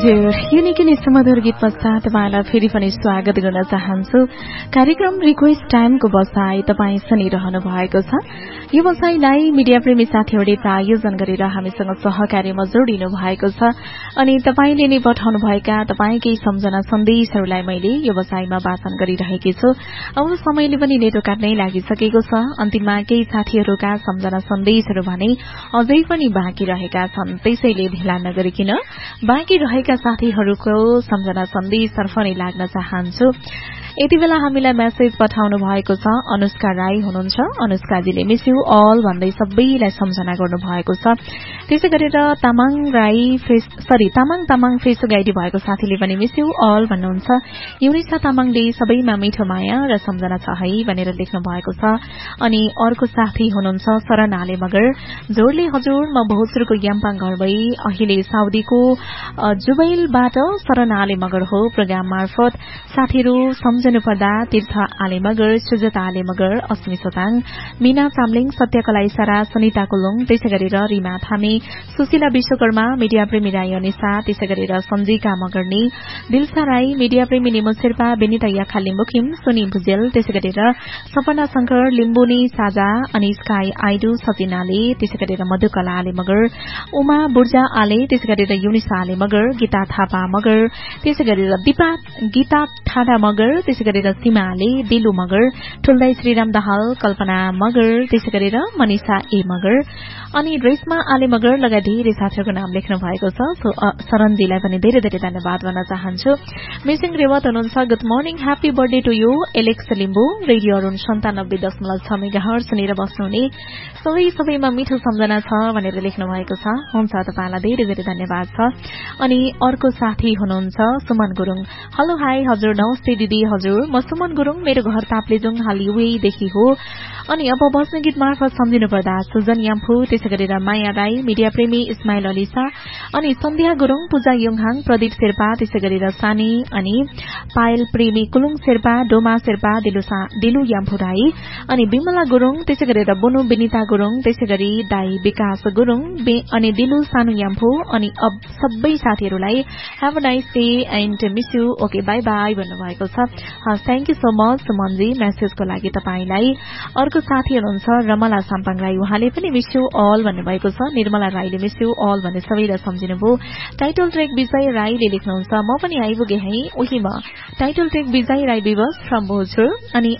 हजुर यो निकै नै सुमधुर गीत पश्चात तपाईँलाई फेरि पनि स्वागत गर्न चाहन्छु। कार्यक्रम रिक्वेस्ट टाइमको बसाई तपाईँ सुनिरहनु भएको छ। यो बसाईलाई मिडिया प्रेमी साथीहरूले प्रायोजन गरेर हामीसँग सहकार्यमा जोडिनु भएको छ अनि तपाईँले नै पठाउनु भएका तपाईँकै सम्झना सन्देशहरूलाई मैले यो बसाईमा वाचन गरिरहेकी छु। अब समयले पनि नेटो काट्नै लागिसकेको छ। अन्तिममा केही साथीहरूका सम्झना सन्देशहरू भने अझै पनि बाँकी रहेका छन्, त्यसैले ढिला नगरिकिन बाँकी रहेका साथीहरूको सम्झना सन्देशतर्फ नै लाग्न चाहन्छु। यति बेला हामीलाई मेसेज पठाउनु भएको छ। अनुष्का राई हुनुहुन्छ। अनुष्काजीले मिस यू अल भन्दै सबैलाई सम्झना गर्नु भएको छ। त्यसै गरेर तामाङ फेसबुक आइडी भएको साथीले पनि मिस यू अल भन्नुहुन्छ। युनिसा तामाङले सबैमा मिठो माया र सम्झना छ है भनेर लेख्नु भएको छ। अनि अर्को साथी हुनुहुन्छ शरण आले मगर जोडले हजुर म भोजपुरको याम्पाङ घर भई अहिले साउदीको जुबैलबाट शरण आले मगर हो। प्रोग्राम मार्फत साथीहरू सम्झनु पर्दा तीर्थ आले मगर, सुजता आले मगर, अस्मी सोताङ, मीना चामलिङ, सत्यकला इसारा, सनिता कुलुङ, त्यसै गरेर रिमा थामी, सुशीला विश्वकर्मा, मिडिया प्रेमी राई अनिसा, त्यसै गरेर सञ्जिका मगर्नी, दिलसा राई, मिडिया प्रेमी निमो शेर्पा, बेनिता याखा लिम्बुखिम, सुनी भुजेल, त्यसै गरेर सपना शंकर, लिम्बुनी साजा, अनि स्काई आइडु, सचिन आले, त्यसै गरेर मधुकला आले मगर, उमा बुर्जा आले, त्यसै गरेर युनिसा आले मगर, गीता थापा मगर, त्यसै गरेर गीता ठाडा मगर, त्यसै गरेर सीमा आले, दिलु मगर, ठुल्दाई श्रीराम दाहाल, कल्पना मगर, त्यसै गरेर मनिषा ए मगर अनि रेशमा आले मगर लगायत धेरै साथीहरूको नाम लेख्नु भएको छ। शरणजीलाई पनि धेरै धेरै धन्यवाद भन्न चाहन्छु। मिसिङ रेवत हुनुहुन्छ। Good morning, happy birthday to you Alex Limbu. Radio Arun 97.6 megahertz सुनेर बस्नुहुने सबैमा मिठो सम्झना छ भनेर लेख्नु भएको छ। हुन्छ, तपाईँलाई धेरै धेरै धन्यवाद छ। अनि अर्को साथी हुनुहुन्छ सुमन गुरुङ। हेलो हाई हजुर, नमस्ते दिदी हजुर, म सुमन गुरुङ, मेरो घर ताप्लेजुङ, हाल युएदेखि हो। अनि अब बस्ने गीत मार्फत सम्झिनु पर्दा सुजन याम्फू, त्यसै गरेर माया राई, मिडिया प्रेमी इस्माइल अलिसा, अनि सन्ध्या गुरुङ, पूजा योङहाङ, प्रदीप शेर्पा, त्यसै गरेर सानी, अनि पायल प्रेमी, कुलुङ शेर्पा, डोमा शेर्पा, दिलु याम्फू राई, अनि विमला गुरुङ, त्यसै गरेर बुनु विनिता गुरुङ, त्यसै गरी दाई विकास गुरुङ, अनि दिलु सानु याम्फू, अनि अब सबै साथीहरूलाई have a nice day and miss you, okay by by भन्नुभएको छ। Thank you so much Sumanji मेसेजको लागि तपाईँलाई। अर्को साथी हुनुहुन्छ रमला साम्पाङ राई, उहाँले पनि मिस यू अल भन्नुभएको छ। निर्मला राईले मिस यू अल भन्ने सबैलाई सम्झिनुभयो। टाइटल ट्रेक विजय राईले लेख्नुहुन्छ म पनि आइपुगे है, उही म टाइटल ट्रेक विजय राई विवश फ्रम भोजपुर। अनि